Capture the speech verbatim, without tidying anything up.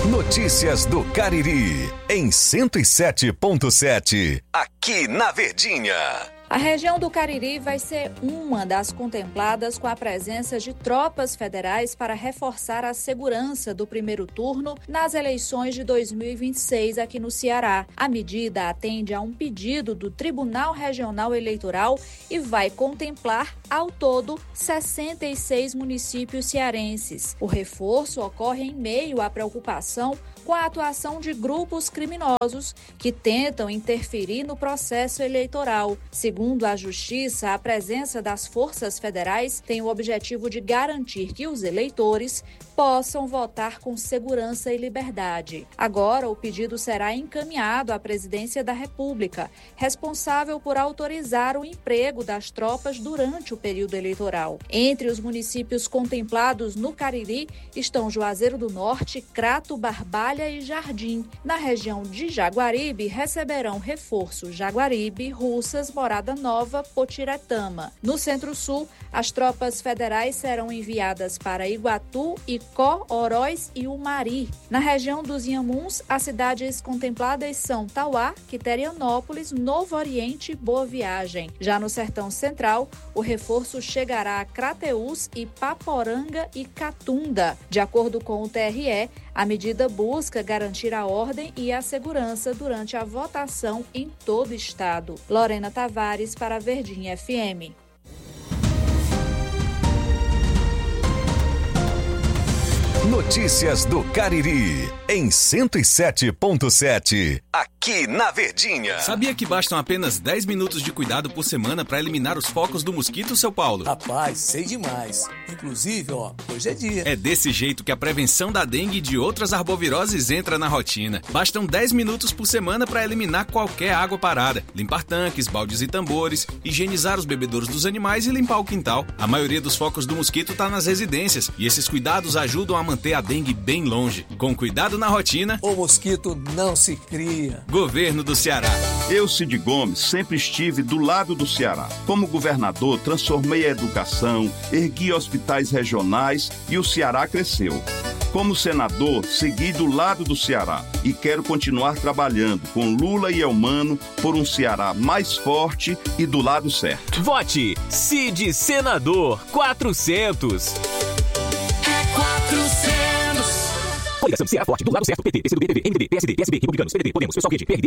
Notícias do Cariri, em cento e sete ponto sete, aqui na Verdinha. A região do Cariri vai ser uma das contempladas com a presença de tropas federais para reforçar a segurança do primeiro turno nas eleições de dois mil e vinte e seis aqui no Ceará. A medida atende a um pedido do Tribunal Regional Eleitoral e vai contemplar, ao todo, sessenta e seis municípios cearenses. O reforço ocorre em meio à preocupação com a atuação de grupos criminosos que tentam interferir no processo eleitoral. Segundo a Justiça, a presença das forças federais tem o objetivo de garantir que os eleitores possam votar com segurança e liberdade. Agora, o pedido será encaminhado à Presidência da República, responsável por autorizar o emprego das tropas durante o período eleitoral. Entre os municípios contemplados no Cariri estão Juazeiro do Norte, Crato, Barbalha e Jardim. Na região de Jaguaribe, receberão reforço Jaguaribe, Russas, Morada Nova, Potiretama. No Centro-Sul, as tropas federais serão enviadas para Iguatu, Icó, Oroz e Umari. Na região dos Inhamuns, as cidades contempladas são Tauá, Quiterianópolis, Novo Oriente e Boa Viagem. Já no Sertão Central, o reforço chegará a Crateús, Ipaporanga e Catunda. De acordo com o T R E, a medida busca garantir a ordem e a segurança durante a votação em todo o estado. Lorena Tavares para a Verdinha F M. Notícias do Cariri, em cento e sete ponto sete, aqui na Verdinha. Sabia que bastam apenas dez minutos de cuidado por semana para eliminar os focos do mosquito, seu Paulo? Rapaz, sei demais. Inclusive, ó, hoje é dia. É desse jeito que a prevenção da dengue e de outras arboviroses entra na rotina. Bastam dez minutos por semana para eliminar qualquer água parada, limpar tanques, baldes e tambores, higienizar os bebedouros dos animais e limpar o quintal. A maioria dos focos do mosquito está nas residências e esses cuidados ajudam a manter a dengue bem longe. Com cuidado na rotina, o mosquito não se cria. Governo do Ceará. Eu, Cid Gomes, sempre estive do lado do Ceará. Como governador, transformei a educação, ergui hospitais regionais e o Ceará cresceu. Como senador, segui do lado do Ceará e quero continuar trabalhando com Lula e Elmano por um Ceará mais forte e do lado certo. Vote Cid Senador quatrocentos. quatrocentos. Coligação Ceará Forte, do lado certo, P T, P C do B, P V, M D B, P S D, P S B, Republicanos, P D B, Podemos, Pessoal Rede, P R D.